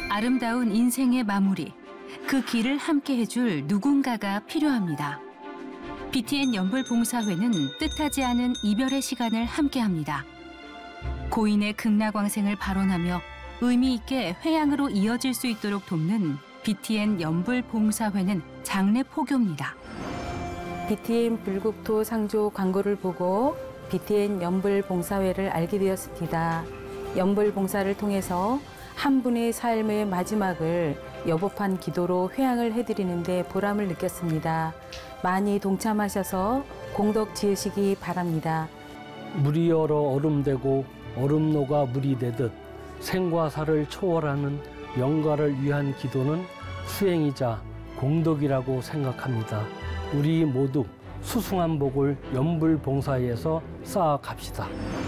아름다운 인생의 마무리, 그 길을 함께 해줄 누군가가 필요합니다. BTN 연불봉사회는 뜻하지 않은 이별의 시간을 함께합니다. 고인의 극락광생을 발원하며 의미 있게 회양으로 이어질 수 있도록 돕는 BTN 연불봉사회는 장례 포교입니다. BTN 불국토 상조 광고를 보고 BTN 연불봉사회를 알게 되었습니다. 연불봉사를 통해서 한 분의 삶의 마지막을 여법한 기도로 회양을 해드리는데 보람을 느꼈습니다. 많이 동참하셔서 공덕 지으시기 바랍니다. 물이 얼어 얼음되고 얼음노가 물이 되듯 생과 사를 초월하는 영가를 위한 기도는 수행이자 공덕이라고 생각합니다. 우리 모두 수승한 복을 연불봉사회에서 쌓아갑시다.